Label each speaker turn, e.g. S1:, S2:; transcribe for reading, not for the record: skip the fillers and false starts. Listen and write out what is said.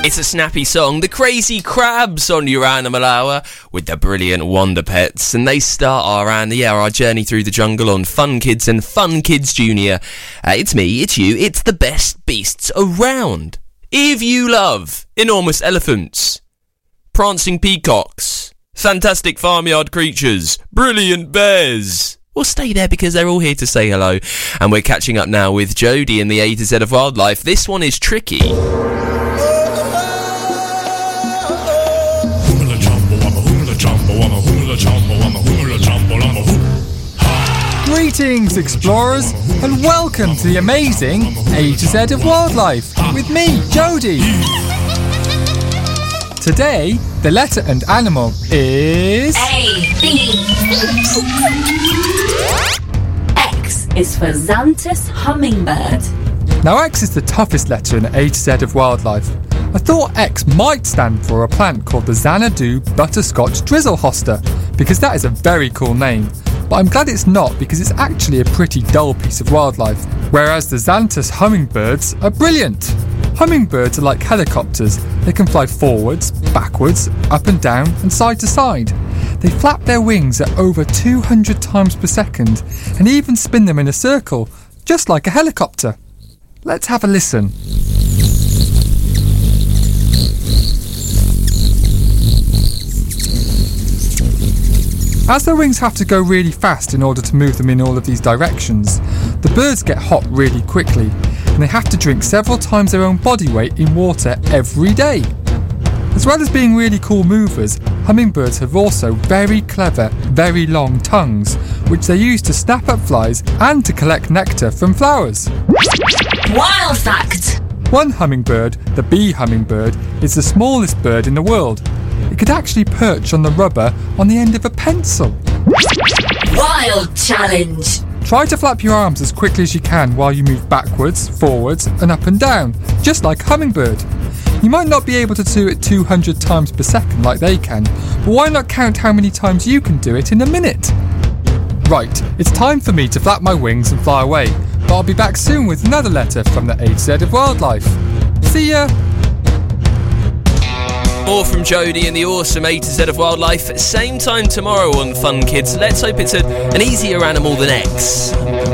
S1: It's a snappy song, The Crazy Crabs on your Animal Hour with the brilliant Wonder Pets, and they start our journey through the jungle on Fun Kids and Fun Kids Junior. It's me, it's you, it's the best beasts around. If you love enormous elephants, prancing peacocks, fantastic farmyard creatures, brilliant bears, well, stay there because they're all here to say hello. And we're catching up now with Jodie in the A to Z of Wildlife. This one is tricky.
S2: Greetings, explorers, and welcome to the amazing A to Z of Wildlife with me, Jodie. Today, the letter and animal is
S3: A, B. X is for Xanthus hummingbird.
S2: Now, X is the toughest letter in A to Z of Wildlife. I thought X might stand for a plant called the Xanadu butterscotch drizzlehoster, because that is a very cool name. But I'm glad it's not, because it's actually a pretty dull piece of wildlife. Whereas the Xanthus hummingbirds are brilliant. Hummingbirds are like helicopters. They can fly forwards, backwards, up and down, and side to side. They flap their wings at over 200 times per second, and even spin them in a circle, just like a helicopter. Let's have a listen. As their wings have to go really fast in order to move them in all of these directions, the birds get hot really quickly, and they have to drink several times their own body weight in water every day. As well as being really cool movers, hummingbirds have also very clever, very long tongues, which they use to snap up flies and to collect nectar from flowers.
S3: Wild fact!
S2: One hummingbird, the bee hummingbird, is the smallest bird in the world. It could actually perch on the rubber on the end of a pencil.
S3: Wild challenge!
S2: Try to flap your arms as quickly as you can while you move backwards, forwards and up and down, just like a hummingbird. You might not be able to do it 200 times per second like they can, but why not count how many times you can do it in a minute? Right, it's time for me to flap my wings and fly away, but I'll be back soon with another letter from the A to Z of Wildlife. See ya!
S1: More from Jodie and the awesome A to Z of Wildlife. Same time tomorrow on Fun Kids. Let's hope it's an easier animal than X.